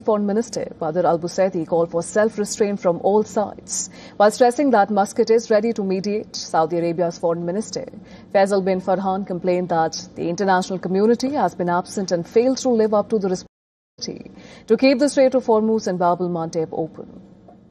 Foreign Minister Badr al-Busaydi called for self-restraint from all sides, while stressing that Muscat is ready to mediate. Saudi Arabia's Foreign Minister Faisal bin Farhan complained that the international community has been absent and failed to live up to the responsibility to keep the Strait of Hormuz and Bab al-Mandeb open.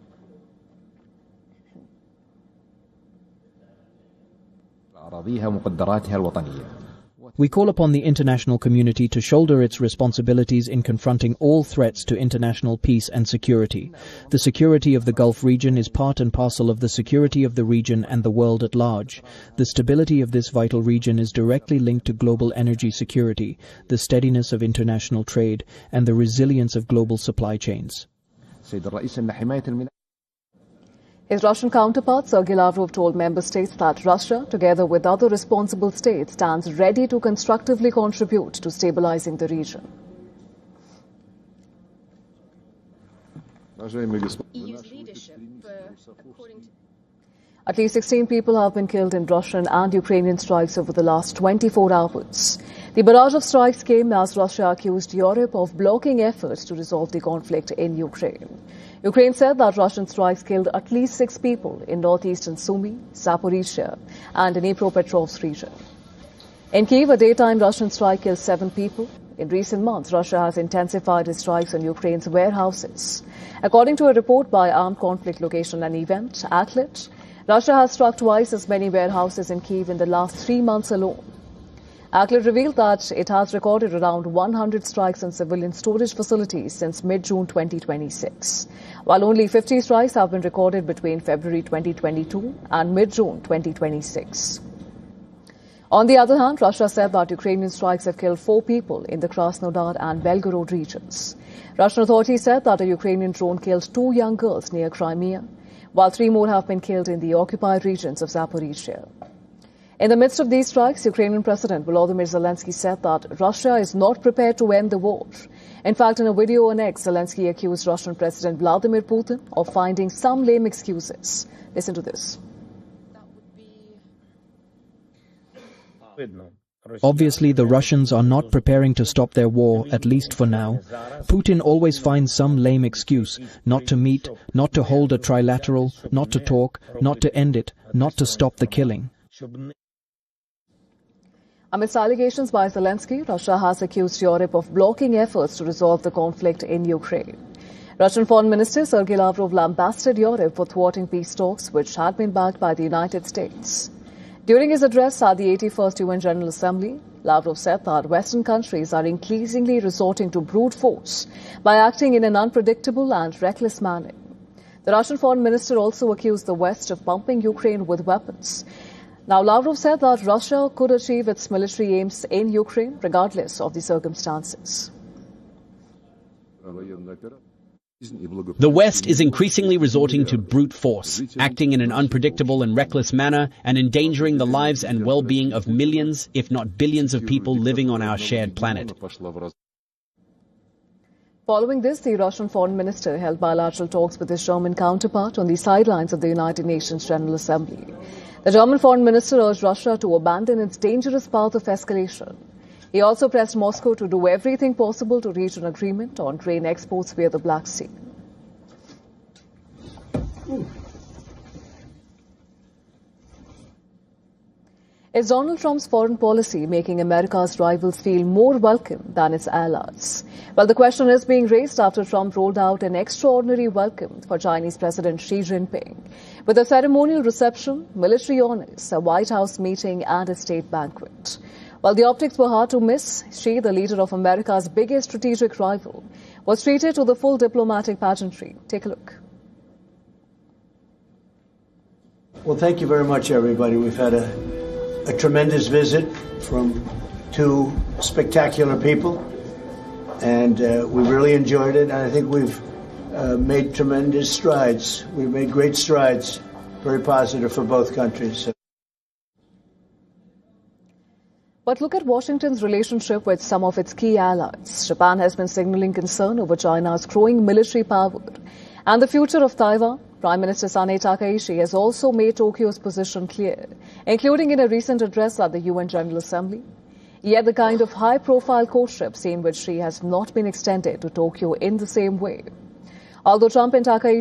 We call upon the international community to shoulder its responsibilities in confronting all threats to international peace and security. The security of the Gulf region is part and parcel of the security of the region and the world at large. The stability of this vital region is directly linked to global energy security, the steadiness of international trade, and the resilience of global supply chains. His Russian counterpart, Sergei Lavrov, told member states that Russia, together with other responsible states, stands ready to constructively contribute to stabilizing the region. At least 16 people have been killed in Russian and Ukrainian strikes over the last 24 hours. The barrage of strikes came as Russia accused Europe of blocking efforts to resolve the conflict in Ukraine. Ukraine said that Russian strikes killed at least 6 people in northeastern Sumy, Zaporizhzhia and Dnipropetrovsk region. In Kyiv, a daytime Russian strike killed 7 people. In recent months, Russia has intensified its strikes on Ukraine's warehouses. According to a report by Armed Conflict Location and Event, ACLED, Russia has struck twice as many warehouses in Kyiv in the last 3 months alone. ACLED revealed that it has recorded around 100 strikes on civilian storage facilities since mid-June 2026, while only 50 strikes have been recorded between February 2022 and mid-June 2026. On the other hand, Russia said that Ukrainian strikes have killed 4 people in the Krasnodar and Belgorod regions. Russian authorities said that a Ukrainian drone killed 2 young girls near Crimea, while 3 more have been killed in the occupied regions of Zaporizhzhia. In the midst of these strikes, Ukrainian President Volodymyr Zelensky said that Russia is not prepared to end the war. In fact, in a video on X, Zelensky accused Russian President Vladimir Putin of finding some lame excuses. Listen to this. Obviously, the Russians are not preparing to stop their war, at least for now. Putin always finds some lame excuse, not to meet, not to hold a trilateral, not to talk, not to end it, not to stop the killing. Amidst allegations by Zelensky, Russia has accused Europe of blocking efforts to resolve the conflict in Ukraine. Russian Foreign Minister Sergei Lavrov lambasted Europe for thwarting peace talks, which had been backed by the United States. During his address at the 81st UN General Assembly, Lavrov said that Western countries are increasingly resorting to brute force by acting in an unpredictable and reckless manner. The Russian Foreign Minister also accused the West of pumping Ukraine with weapons. Now, Lavrov said that Russia could achieve its military aims in Ukraine regardless of the circumstances. The West is increasingly resorting to brute force, acting in an unpredictable and reckless manner and endangering the lives and well-being of millions, if not billions of people living on our shared planet. Following this, the Russian Foreign Minister held bilateral talks with his German counterpart on the sidelines of the United Nations General Assembly. The German Foreign Minister urged Russia to abandon its dangerous path of escalation. He also pressed Moscow to do everything possible to reach an agreement on grain exports via the Black Sea. Is Donald Trump's foreign policy making America's rivals feel more welcome than its allies? Well, the question is being raised after Trump rolled out an extraordinary welcome for Chinese President Xi Jinping, with a ceremonial reception, military honors, a White House meeting and a state banquet. While the optics were hard to miss, Xi, the leader of America's biggest strategic rival, was treated to the full diplomatic pageantry. Take a look. Well, thank you very much, everybody. We've had a tremendous visit from 2 spectacular people, and we really enjoyed it. And I think we've made tremendous strides. We've made great strides, very positive for both countries. But look at Washington's relationship with some of its key allies. Japan has been signaling concern over China's growing military power and the future of Taiwan. Prime Minister Sanae Takaichi has also made Tokyo's position clear, including in a recent address at the UN General Assembly. Yet the kind of high-profile courtship seen with Xi has not been extended to Tokyo in the same way. Although Trump and Takaichi